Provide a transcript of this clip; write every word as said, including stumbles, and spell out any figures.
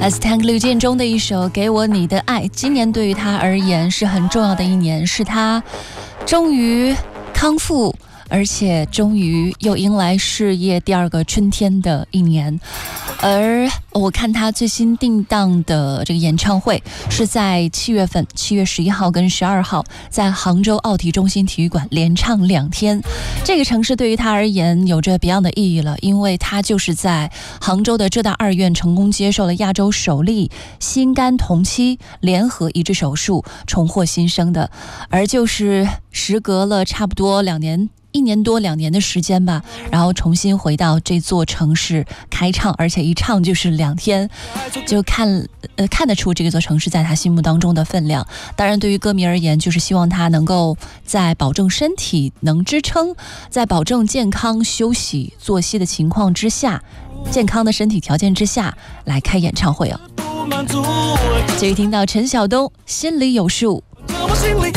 S Tank 绿箭中的一首《给我你的爱》，今年对于他而言是很重要的一年，是他终于康复，而且终于又迎来事业第二个春天的一年。而我看他最新定档的这个演唱会是在七月份，七月十一号跟十二号，在杭州奥体中心体育馆连唱两天。这个城市对于他而言有着别样的意义了，因为他就是在杭州的浙大二院成功接受了亚洲首例心肝同期联合移植手术，重获新生的。而就是时隔了差不多两年。一年多两年的时间吧，然后重新回到这座城市开唱，而且一唱就是两天，就看呃看得出这座城市在他心目当中的分量。当然对于歌迷而言，就是希望他能够在保证身体能支撑，在保证健康休息作息的情况之下，健康的身体条件之下来开演唱会哦。继续听到陈晓东心里有数。